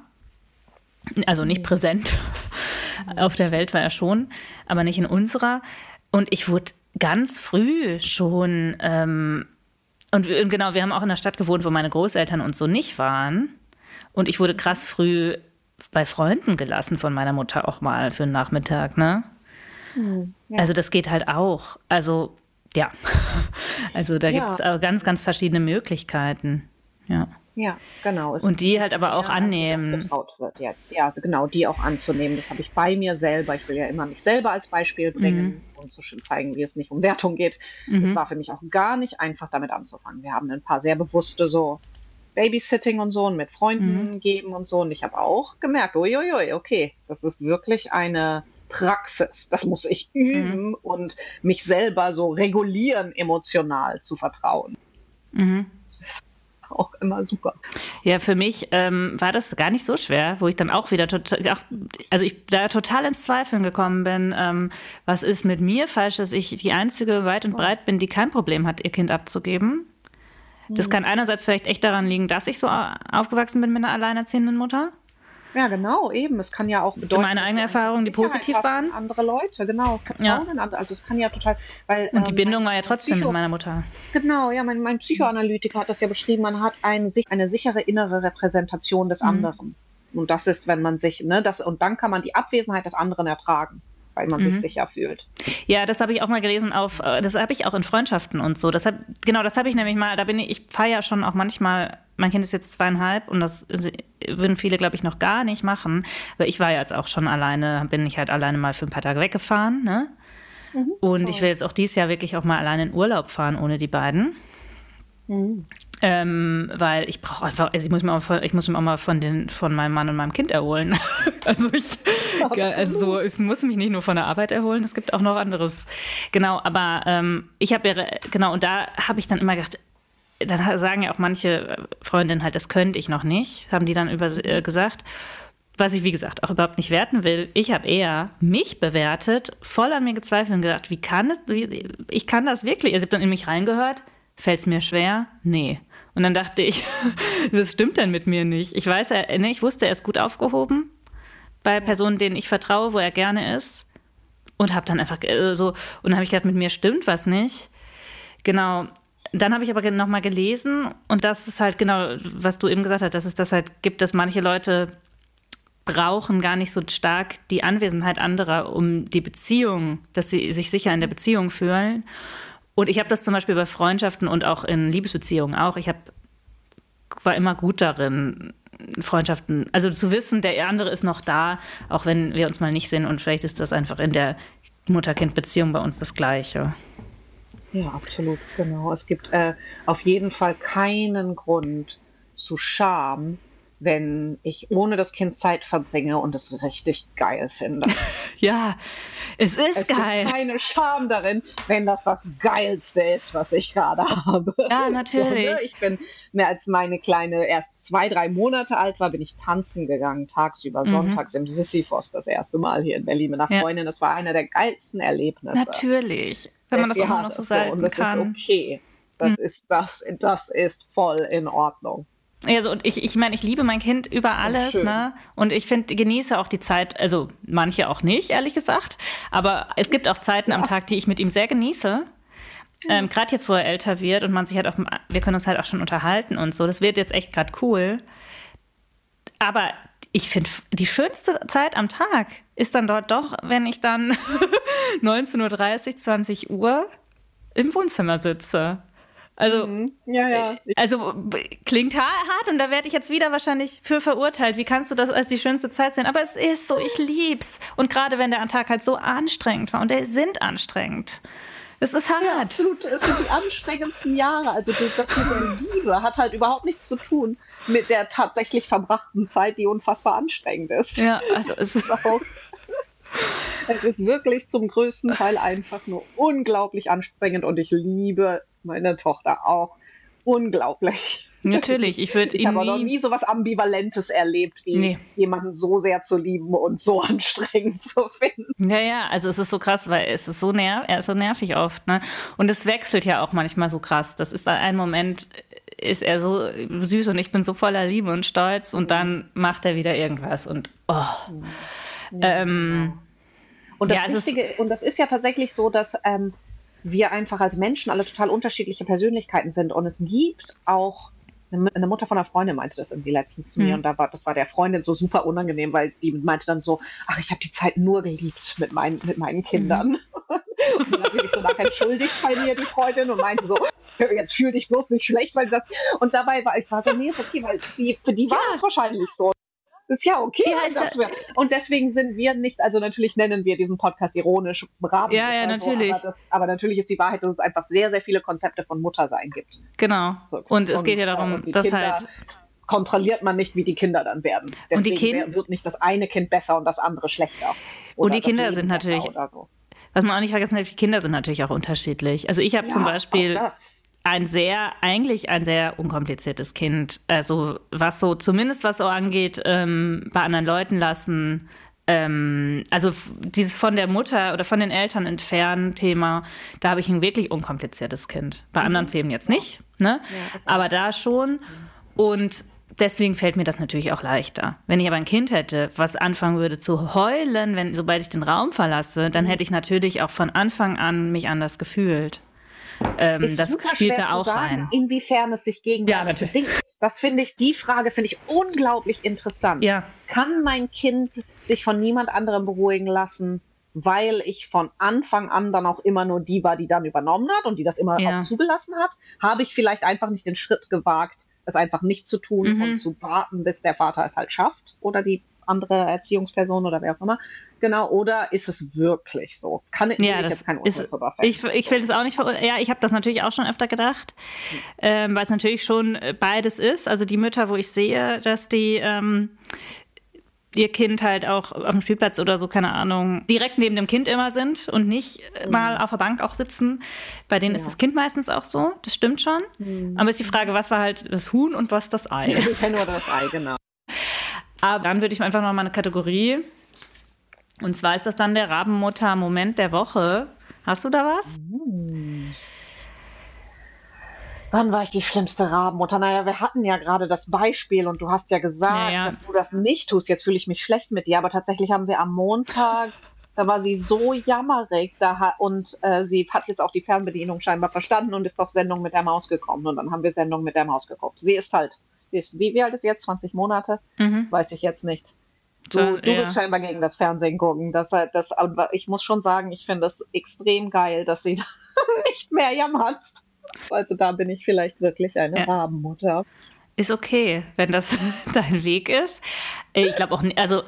Also nicht präsent. Auf der Welt war er schon, aber nicht in unserer. Und ich wurde ganz früh schon, ähm, und genau, wir haben auch in einer Stadt gewohnt, wo meine Großeltern und so nicht waren. Und ich wurde krass früh bei Freunden gelassen von meiner Mutter auch mal für einen Nachmittag, ne? Mhm, ja. Also das geht halt auch. Also, ja. Also da ja. gibt es ganz, ganz verschiedene Möglichkeiten. Ja. Ja, genau. Es und die halt aber auch ja, annehmen. Getraut wird jetzt. Ja, also genau, die auch anzunehmen. Das habe ich bei mir selber. Ich will ja immer mich selber als Beispiel bringen mhm. und so schön zeigen, wie es nicht um Wertung geht. Es mhm. war für mich auch gar nicht einfach, damit anzufangen. Wir haben ein paar sehr bewusste so Babysitting und so und mit Freunden mhm. geben und so. Und ich habe auch gemerkt, uiuiui, okay, das ist wirklich eine Praxis. Das muss ich üben mhm. und mich selber so regulieren, emotional zu vertrauen. Mhm. Auch immer super. Ja, für mich ähm, war das gar nicht so schwer, wo ich dann auch wieder total, also ich da total ins Zweifeln gekommen bin, ähm, was ist mit mir falsch, dass ich die einzige weit und breit bin, die kein Problem hat, ihr Kind abzugeben. Das kann einerseits vielleicht echt daran liegen, dass ich so aufgewachsen bin mit einer alleinerziehenden Mutter. Ja, genau, eben. Es kann ja auch bedeuten, meine eigenen Erfahrungen, die positiv waren. Andere Leute, genau. Vertrauen ja. in andere. Also es kann ja total. Weil, und die ähm, Bindung war ja trotzdem Psycho- mit meiner Mutter. Genau, ja, mein, mein Psychoanalytiker hat das ja beschrieben. Man hat ein, eine sichere innere Repräsentation des mhm. anderen. Und das ist, wenn man sich, ne, das, und dann kann man die Abwesenheit des anderen ertragen, weil man mhm. sich sicher fühlt. Ja, das habe ich auch mal gelesen auf, das habe ich auch in Freundschaften und so. Das hab, genau, das habe ich nämlich mal, da bin ich, ich fahre ja schon auch manchmal, mein Kind ist jetzt zweieinhalb und das würden viele, glaube ich, noch gar nicht machen. Aber ich war ja jetzt auch schon alleine, bin ich halt alleine mal für ein paar Tage weggefahren, ne? Mhm. Und ich will jetzt auch dieses Jahr wirklich auch mal alleine in Urlaub fahren ohne die beiden. Mhm. Ähm, weil ich brauche einfach, also ich muss mir auch, von, ich muss mir auch mal von, den, von meinem Mann und meinem Kind erholen. also ich, also so, ich muss mich nicht nur von der Arbeit erholen, es gibt auch noch anderes. Genau, aber ähm, ich habe ja, genau, und da habe ich dann immer gedacht, da sagen ja auch manche Freundinnen halt, das könnte ich noch nicht, haben die dann über, äh, gesagt. Was ich, wie gesagt, auch überhaupt nicht werten will. Ich habe eher mich bewertet, voll an mir gezweifelt und gedacht, wie kann es, wie, ich kann das wirklich, also ich habe dann in mich reingehört, fällt es mir schwer? Nee. Und dann dachte ich, was stimmt denn mit mir nicht? Ich weiß, nee, ich wusste, er ist gut aufgehoben bei Personen, denen ich vertraue, wo er gerne ist. und habe dann einfach äh, so, und dann habe ich gedacht, mit mir stimmt was nicht. Genau. Dann habe ich aber nochmal gelesen und das ist halt genau, was du eben gesagt hast, dass es das halt gibt, dass manche Leute brauchen gar nicht so stark die Anwesenheit anderer, um die Beziehung, dass sie sich sicher in der Beziehung fühlen. Und ich habe das zum Beispiel bei Freundschaften und auch in Liebesbeziehungen auch. Ich hab, war immer gut darin, Freundschaften, also zu wissen, der andere ist noch da, auch wenn wir uns mal nicht sehen. Und vielleicht ist das einfach in der Mutter-Kind-Beziehung bei uns das Gleiche. Ja, absolut, genau. Es gibt äh, auf jeden Fall keinen Grund zu Scham, wenn ich ohne das Kind Zeit verbringe und es richtig geil finde. Ja, es ist es geil. Es ist keine Scham darin, wenn das das Geilste ist, was ich gerade habe. Ja, natürlich. So, ne? Ich bin, ne, als meine Kleine erst zwei, drei Monate alt war, bin ich tanzen gegangen, tagsüber, mhm. sonntags im Sisyphos das erste Mal hier in Berlin mit einer ja. Freundin. Das war einer der geilsten Erlebnisse. Natürlich, wenn man das auch noch so sagen und das kann. Und das ist okay. Das, mhm. ist, das, das ist voll in Ordnung. Also und ich, ich meine, ich liebe mein Kind über alles, ne? Und ich finde, genieße auch die Zeit, also manche auch nicht, ehrlich gesagt. Aber es gibt auch Zeiten ja. am Tag, die ich mit ihm sehr genieße. Ähm, gerade jetzt, wo er älter wird und man sich halt auch, wir können uns halt auch schon unterhalten und so. Das wird jetzt echt gerade cool. Aber ich finde, die schönste Zeit am Tag ist dann dort doch, wenn ich dann neunzehn Uhr dreißig, zwanzig Uhr im Wohnzimmer sitze. Also, mhm. ja, ja. also klingt hart und da werde ich jetzt wieder wahrscheinlich für verurteilt. Wie kannst du das als die schönste Zeit sehen? Aber es ist so, ich lieb's. Und gerade wenn der Tag halt so anstrengend war und die sind anstrengend. Es ist hart. Ja, absolut. Es sind die anstrengendsten Jahre. Also das mit der Liebe hat halt überhaupt nichts zu tun mit der tatsächlich verbrachten Zeit, die unfassbar anstrengend ist. Ja, also es ist auch. Es ist wirklich zum größten Teil einfach nur unglaublich anstrengend und ich liebe meine Tochter auch unglaublich. Natürlich, ich würde ihn Ich habe noch nie so was Ambivalentes erlebt, wie nee. jemanden so sehr zu lieben und so anstrengend zu finden. Ja, ja, also es ist so krass, weil es ist so nerv, er ist so nervig oft, ne? Und es wechselt ja auch manchmal so krass. Das ist dann ein Moment, ist er so süß und ich bin so voller Liebe und Stolz und dann macht er wieder irgendwas und oh. Ja, ähm, genau. Und das, ja, Wichtige, ist, und das ist ja tatsächlich so, dass ähm, wir einfach als Menschen alle total unterschiedliche Persönlichkeiten sind und es gibt auch, eine Mutter von einer Freundin meinte das irgendwie letztens zu mir, mhm. und da war, das war der Freundin so super unangenehm, weil die meinte dann so, ach, ich habe die Zeit nur geliebt mit, mein, mit meinen Kindern. Mhm. Und dann hat sie sich so nachher entschuldigt bei mir, die Freundin, und meinte so, jetzt fühl dich bloß nicht schlecht, weil das, und dabei war ich war so, nee, ist okay, weil die, für die war es ja. wahrscheinlich so. Das ist ja okay. Ja, ist das wir, und deswegen sind wir nicht, also natürlich nennen wir diesen Podcast ironisch Raben. Ja, ja, natürlich. So, aber, das, aber natürlich ist die Wahrheit, dass es einfach sehr, sehr viele Konzepte von Muttersein gibt. Genau. So, und, und es geht ja darum, äh, dass Kinder halt... kontrolliert man nicht, wie die Kinder dann werden. Deswegen und die Kinder wird nicht das eine Kind besser und das andere schlechter. Und die Kinder sind natürlich... So. Was man auch nicht vergessen darf, die Kinder sind natürlich auch unterschiedlich. Also ich habe ja, zum Beispiel... ein sehr, eigentlich ein sehr unkompliziertes Kind. Also was so, zumindest was so angeht, ähm, bei anderen Leuten lassen. Ähm, also dieses von der Mutter oder von den Eltern entfernen Thema, da habe ich ein wirklich unkompliziertes Kind. Bei mhm. anderen Themen jetzt nicht, ne? Ja, okay. Aber da schon. Und deswegen fällt mir das natürlich auch leichter. Wenn ich aber ein Kind hätte, was anfangen würde zu heulen, wenn, sobald ich den Raum verlasse, dann hätte ich natürlich auch von Anfang an mich anders gefühlt. Ähm, das spielt da auch sagen, rein. Inwiefern es sich gegenseitig bedingt. Das finde ich, die Frage finde ich unglaublich interessant. Ja. Kann mein Kind sich von niemand anderem beruhigen lassen, weil ich von Anfang an dann auch immer nur die war, die dann übernommen hat und die das immer ja. auch zugelassen hat? Habe ich vielleicht einfach nicht den Schritt gewagt, es einfach nicht zu tun mhm. und zu warten, bis der Vater es halt schafft oder die andere Erziehungsperson oder wer auch immer. Genau, oder ist es wirklich so? Kann ich, ja, ich das jetzt kein ist, ich, ich will das auch nicht verurteilen. Ja, ich habe das natürlich auch schon öfter gedacht, hm. ähm, weil es natürlich schon beides ist. Also die Mütter, wo ich sehe, dass die ähm, ihr Kind halt auch auf dem Spielplatz oder so, keine Ahnung, direkt neben dem Kind immer sind und nicht mhm. mal auf der Bank auch sitzen. Bei denen ja. ist das Kind meistens auch so, das stimmt schon. Mhm. Aber ist die Frage, was war halt das Huhn und was das Ei? Ich kenne nur das Ei, genau. Aber dann würde ich einfach noch mal eine Kategorie, und zwar ist das dann der Rabenmutter-Moment der Woche. Hast du da was? Mhm. Wann war ich die schlimmste Rabenmutter? Naja, wir hatten ja gerade das Beispiel und du hast ja gesagt, ja, ja. dass du das nicht tust. Jetzt fühle ich mich schlecht mit dir, aber tatsächlich haben wir am Montag Da war sie so jammerig da hat, und äh, sie hat jetzt auch die Fernbedienung scheinbar verstanden und ist auf Sendung mit der Maus gekommen. Und dann haben wir Sendung mit der Maus geguckt. Sie ist halt, die ist, wie, wie alt ist sie jetzt? zwanzig Monate? Mhm. Weiß ich jetzt nicht. Du, Schon, du ja. bist scheinbar gegen das Fernsehen gucken. Das, das, ich muss schon sagen, ich finde es extrem geil, dass sie nicht mehr jammert. Also da bin ich vielleicht wirklich eine ja. Rabenmutter. Ist okay, wenn das dein Weg ist. Ich glaube auch, also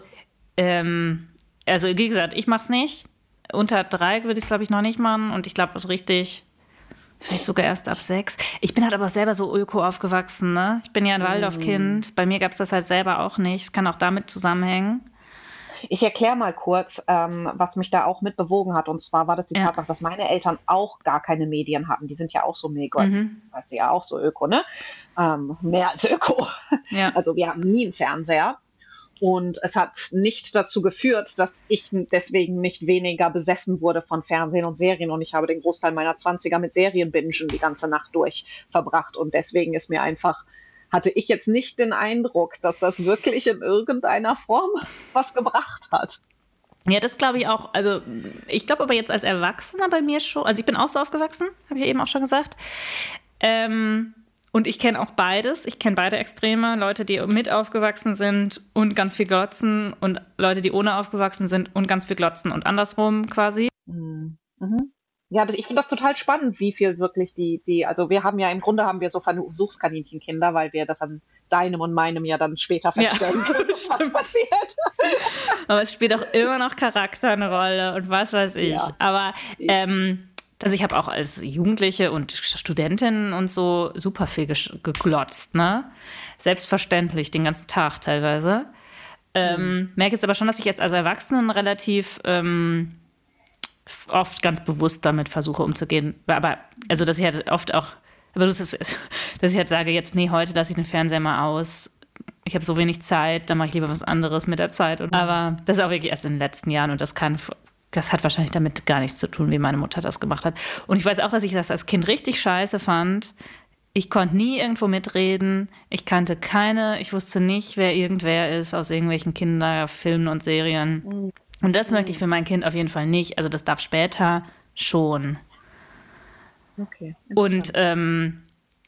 ähm, Also wie gesagt, ich mache es nicht. Unter drei würde ich es, glaube ich, noch nicht machen. Und ich glaube, es ist richtig, vielleicht sogar erst ab sechs. Ich bin halt aber selber so öko aufgewachsen, ne? Ich bin ja ein Waldorfkind. Bei mir gab es das halt selber auch nicht. Es kann auch damit zusammenhängen. Ich erkläre mal kurz, ähm, was mich da auch mit bewogen hat. Und zwar war das die ja. Tatsache, dass meine Eltern auch gar keine Medien hatten. Die sind ja auch so mega, mhm. weißt du, ja auch so öko, ne? Ähm, mehr als öko. Ja. Also wir hatten nie einen Fernseher. Und es hat nicht dazu geführt, dass ich deswegen nicht weniger besessen wurde von Fernsehen und Serien. Und ich habe den Großteil meiner Zwanziger mit Serienbingen die ganze Nacht durch verbracht. Und deswegen ist mir einfach, hatte ich jetzt nicht den Eindruck, dass das wirklich in irgendeiner Form was gebracht hat. Ja, das glaube ich auch. Also ich glaube aber jetzt als Erwachsener bei mir schon, also ich bin auch so aufgewachsen, habe ich ja eben auch schon gesagt. Ähm... Und ich kenne auch beides. Ich kenne beide Extreme. Leute, die mit aufgewachsen sind und ganz viel glotzen und Leute, die ohne aufgewachsen sind und ganz viel glotzen und andersrum quasi. Mhm. Ja, ich finde das total spannend, wie viel wirklich die, die, also wir haben ja im Grunde haben wir so Versuchskaninchenkinder, weil wir das an deinem und meinem ja dann später feststellen ja, können, was passiert. Aber es spielt auch immer noch Charakter eine Rolle und was weiß ich. Ja. Aber ähm, also ich habe auch als Jugendliche und Studentin und so super viel geglotzt, ne? Selbstverständlich, den ganzen Tag teilweise. Ähm, mhm. Merke jetzt aber schon, dass ich jetzt als Erwachsenen relativ ähm, oft ganz bewusst damit versuche umzugehen. Aber, also dass ich halt oft auch, aber das ist, dass ich halt sage, jetzt, nee, heute lasse ich den Fernseher mal aus. Ich habe so wenig Zeit, dann mache ich lieber was anderes mit der Zeit. Und, aber das ist auch wirklich erst in den letzten Jahren und das kann... Das hat wahrscheinlich damit gar nichts zu tun, wie meine Mutter das gemacht hat. Und ich weiß auch, dass ich das als Kind richtig scheiße fand. Ich konnte nie irgendwo mitreden. Ich kannte keine, ich wusste nicht, wer irgendwer ist aus irgendwelchen Kinderfilmen und Serien. Und das möchte ich für mein Kind auf jeden Fall nicht. Also das darf später schon. Okay. Und ähm,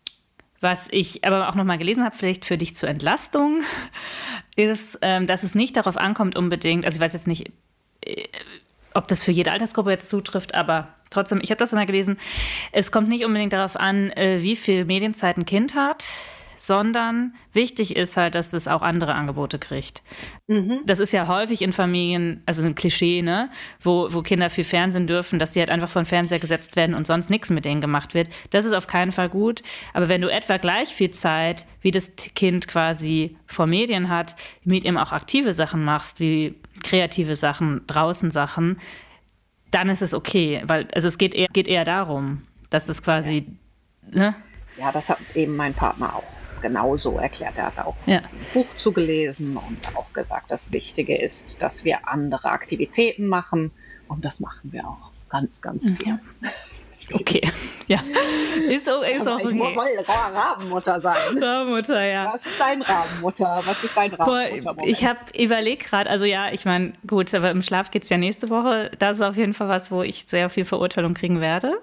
was ich aber auch nochmal gelesen habe, vielleicht für dich zur Entlastung, ist, ähm, dass es nicht darauf ankommt unbedingt, also ich weiß jetzt nicht, äh, ob das für jede Altersgruppe jetzt zutrifft, aber trotzdem, ich habe das immer gelesen, es kommt nicht unbedingt darauf an, wie viel Medienzeit ein Kind hat, sondern wichtig ist halt, dass das auch andere Angebote kriegt. Mhm. Das ist ja häufig in Familien, also ein Klischee, ne, wo, wo Kinder viel Fernsehen dürfen, dass die halt einfach vor den Fernseher gesetzt werden und sonst nichts mit denen gemacht wird. Das ist auf keinen Fall gut. Aber wenn du etwa gleich viel Zeit, wie das Kind quasi vor Medien hat, mit ihm auch aktive Sachen machst, wie kreative Sachen, draußen Sachen, dann ist es okay. Weil, also es geht eher, geht eher darum, dass das quasi, ja. ne? Ja, das hat eben mein Partner auch genauso erklärt. Er hat auch ja. ein Buch zugelesen und auch gesagt, das Wichtige ist, dass wir andere Aktivitäten machen. Und das machen wir auch ganz, ganz viel. Ja. Okay, ja. Ist, so, ist auch okay. Ich wollte Rabenmutter sein. Rabenmutter, ja. Was ist dein Rabenmutter? Was ist dein Rabenmutter? Boah, ich habe überlegt gerade, also ja, ich meine, gut, aber im Schlaf geht es ja nächste Woche. Das ist auf jeden Fall was, wo ich sehr viel Verurteilung kriegen werde.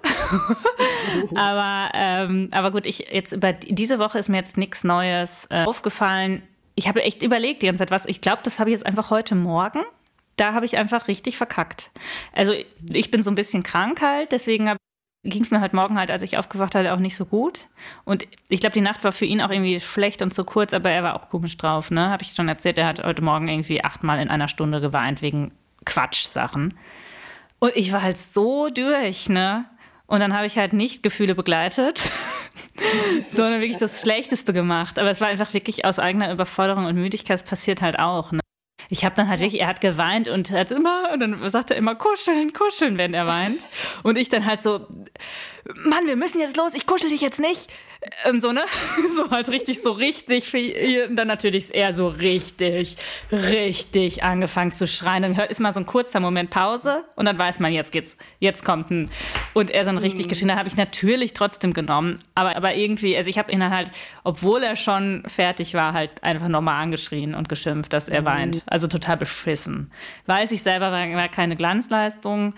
aber, ähm, aber gut, ich jetzt über diese Woche ist mir jetzt nichts Neues äh, aufgefallen. Ich habe echt überlegt die ganze Zeit, was, ich glaube, das habe ich jetzt einfach heute Morgen. Da habe ich einfach richtig verkackt. Also ich bin so ein bisschen krank halt, deswegen habe ging es mir heute Morgen halt, als ich aufgewacht hatte, auch nicht so gut. Und ich glaube, die Nacht war für ihn auch irgendwie schlecht und zu kurz, aber er war auch komisch drauf, ne? Habe ich schon erzählt, er hat heute Morgen irgendwie achtmal in einer Stunde geweint wegen Quatschsachen. Und ich war halt so durch, ne? Und dann habe ich halt nicht Gefühle begleitet, sondern wirklich das Schlechteste gemacht. Aber es war einfach wirklich aus eigener Überforderung und Müdigkeit, es passiert halt auch, ne? Ich habe dann halt wirklich, er hat geweint und hat immer, und dann sagt er immer kuscheln, kuscheln, wenn er weint. Und ich dann halt so, Mann, wir müssen jetzt los, ich kuschel dich jetzt nicht. Und so, ne? So halt richtig, so richtig. Und dann natürlich eher so richtig, richtig angefangen zu schreien. Dann hört, ist mal so ein kurzer Moment Pause und dann weiß man, jetzt geht's, jetzt kommt ein. Und er dann richtig mhm. geschrien, dann habe ich natürlich trotzdem genommen. Aber, aber irgendwie, also ich habe ihn dann halt, obwohl er schon fertig war, halt einfach nochmal angeschrien und geschimpft, dass er mhm. weint. Also total beschissen. Weiß ich selber, war, war keine Glanzleistung.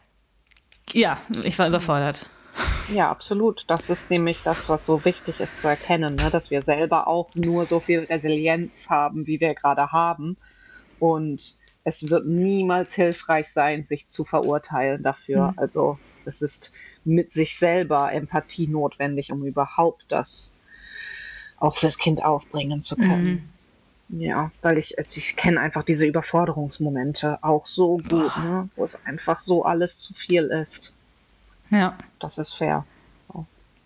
Ja, ich war überfordert. Ja, absolut. Das ist nämlich das, was so wichtig ist zu erkennen, ne? Dass wir selber auch nur so viel Resilienz haben, wie wir gerade haben. Und es wird niemals hilfreich sein, sich zu verurteilen dafür. Mhm. Also es ist mit sich selber Empathie notwendig, um überhaupt das auch fürs Kind aufbringen zu können. Mhm. Ja, weil ich, ich kenne einfach diese Überforderungsmomente auch so gut, ne? Wo es einfach so alles zu viel ist. Ja. Das ist fair. So.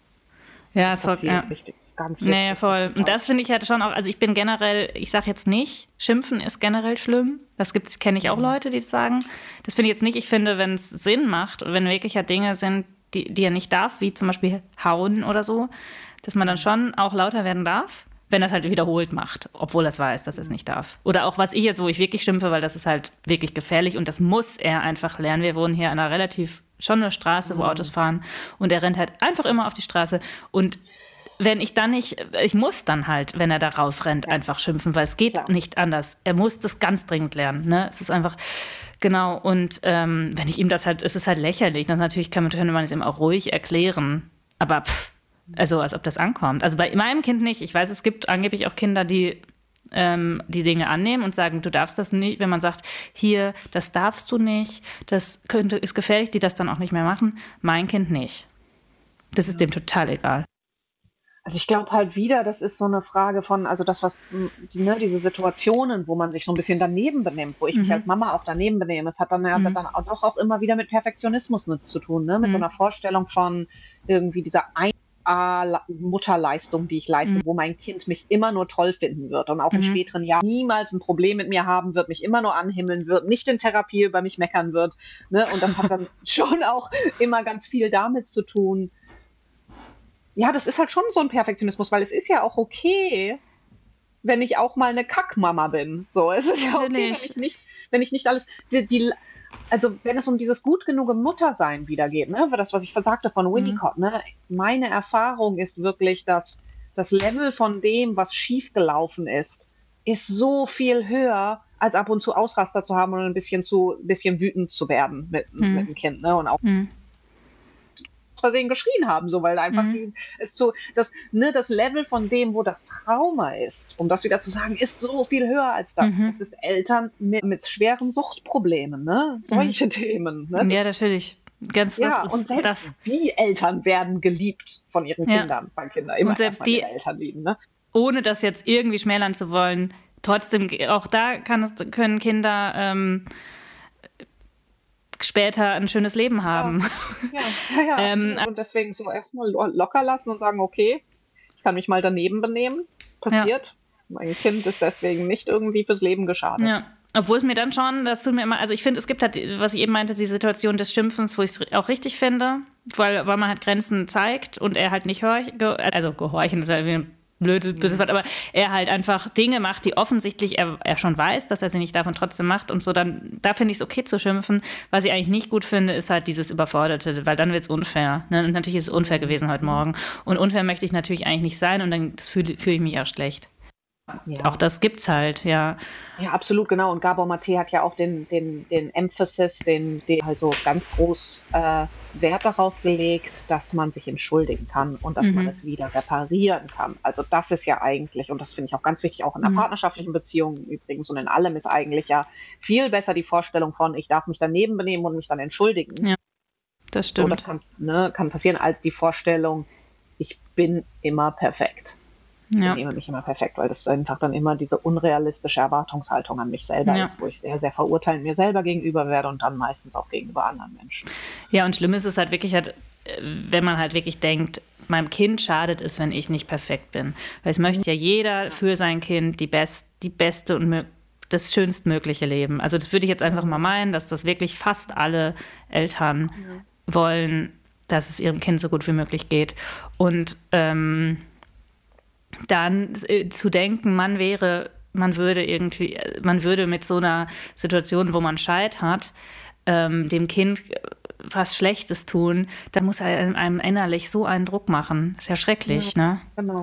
Ja, es war ja. wichtig, ganz wichtig. Naja, voll. Und das finde ich halt schon auch, also ich bin generell, ich sage jetzt nicht, Schimpfen ist generell schlimm. Das gibt's, kenne ich auch Leute, die das sagen. Das finde ich jetzt nicht. Ich finde, wenn es Sinn macht und wenn wirklich ja Dinge sind, die, die er nicht darf, wie zum Beispiel hauen oder so, dass man dann schon auch lauter werden darf, wenn er es halt wiederholt macht, obwohl er es weiß, dass er es nicht darf. Oder auch was ich jetzt, wo ich wirklich schimpfe, weil das ist halt wirklich gefährlich und das muss er einfach lernen. Wir wohnen hier an einer relativ, schon eine Straße, wo Autos fahren und er rennt halt einfach immer auf die Straße und wenn ich dann nicht, ich muss dann halt, wenn er darauf rennt, ja. einfach schimpfen, weil es geht ja. nicht anders. Er muss das ganz dringend lernen. Ne? Es ist einfach, genau, und ähm, wenn ich ihm das halt, es ist halt lächerlich, dann natürlich kann man, könnte man es ihm auch ruhig erklären, aber pff, also als ob das ankommt. Also bei meinem Kind nicht. Ich weiß, es gibt angeblich auch Kinder, die ähm, die Dinge annehmen und sagen, du darfst das nicht. Wenn man sagt, hier, das darfst du nicht, das könnte, ist gefährlich, die das dann auch nicht mehr machen. Mein Kind nicht. Das ist dem total egal. Also ich glaube halt wieder, das ist so eine Frage von, also das, was, die, ne, diese Situationen, wo man sich so ein bisschen daneben benimmt, wo ich mhm. mich als Mama auch daneben benehme, es hat dann ja mhm. dann auch doch auch immer wieder mit Perfektionismus mit zu tun, ne? Mit mhm. so einer Vorstellung von irgendwie dieser ein Mutterleistung, die ich leiste, mhm. wo mein Kind mich immer nur toll finden wird und auch mhm. in späteren Jahren niemals ein Problem mit mir haben wird, mich immer nur anhimmeln wird, nicht in Therapie über mich meckern wird. Ne? Und das hat dann schon auch immer ganz viel damit zu tun. Ja, das ist halt schon so ein Perfektionismus, weil es ist ja auch okay, wenn ich auch mal eine Kackmama bin. So, es ist ja okay, wenn ich nicht, wenn ich nicht alles, die, die also wenn es um dieses gut genug Muttersein wieder geht, ne, das, was ich versagte von Winnicott, mhm. ne, meine Erfahrung ist wirklich, dass das Level von dem, was schiefgelaufen ist, ist so viel höher, als ab und zu Ausraster zu haben und ein bisschen zu, ein bisschen wütend zu werden mit, mhm. mit dem Kind, ne, und auch mhm. Versehen geschrien haben, so, weil einfach mhm. die, es so, das, ne, das Level von dem, wo das Trauma ist, um das wieder zu sagen, ist so viel höher als das. Mhm. Es ist Eltern mit, mit schweren Suchtproblemen, ne, solche mhm. Themen. Ne? Ja, natürlich. Ganz, ja, das und ist selbst das. Die Eltern werden geliebt von ihren ja. Kindern, weil Kinder immer und selbst die Eltern lieben, ne? Ohne das jetzt irgendwie schmälern zu wollen, trotzdem, auch da kann es, können Kinder ähm, später ein schönes Leben haben. Ja, ja, ja. ja ähm, und deswegen so erstmal locker lassen und sagen, okay, ich kann mich mal daneben benehmen. Passiert. Ja. Mein Kind ist deswegen nicht irgendwie fürs Leben geschadet. Ja. Obwohl es mir dann schon, das tut mir immer, also ich finde, es gibt halt, was ich eben meinte, die Situation des Schimpfens, wo ich es auch richtig finde, weil, weil man halt Grenzen zeigt und er halt nicht horcht, also gehorchen ist ja irgendwie ein blödes, blödes Wort, aber er halt einfach Dinge macht, die offensichtlich er, er schon weiß, dass er sie nicht darf und trotzdem macht und so, dann, da finde ich es okay zu schimpfen. Was ich eigentlich nicht gut finde, ist halt dieses Überforderte, weil dann wird es unfair. Ne? Und natürlich ist es unfair gewesen heute Morgen. Und unfair möchte ich natürlich eigentlich nicht sein und dann fühle fühl ich mich auch schlecht. Ja. Auch das gibt's halt, ja. Ja, absolut, genau. Und Gabor Maté hat ja auch den, den, den Emphasis, den, den also ganz groß äh, Wert darauf gelegt, dass man sich entschuldigen kann und dass mhm. man es wieder reparieren kann. Also das ist ja eigentlich, und das finde ich auch ganz wichtig, auch in einer mhm. partnerschaftlichen Beziehung übrigens und in allem ist eigentlich ja viel besser die Vorstellung von, ich darf mich daneben benehmen und mich dann entschuldigen. Ja, das stimmt. So, das kann, ne, kann passieren, als die Vorstellung, ich bin immer perfekt. Ja. Ich nehme mich immer perfekt, weil das einfach dann immer diese unrealistische Erwartungshaltung an mich selber ja. ist, wo ich sehr, sehr verurteilend mir selber gegenüber werde und dann meistens auch gegenüber anderen Menschen. Ja, und schlimm ist es halt wirklich, halt, wenn man halt wirklich denkt, meinem Kind schadet es, wenn ich nicht perfekt bin. Weil es möchte ja jeder für sein Kind die, best, die beste und das schönstmögliche Leben. Also das würde ich jetzt einfach mal meinen, dass das wirklich fast alle Eltern ja. wollen, dass es ihrem Kind so gut wie möglich geht. Und ähm, dann äh, zu denken, man wäre, man würde irgendwie, man würde mit so einer Situation, wo man scheitert, ähm, dem Kind was Schlechtes tun, da muss einem, einem innerlich so einen Druck machen. Ist ja schrecklich, Ja, ne? genau.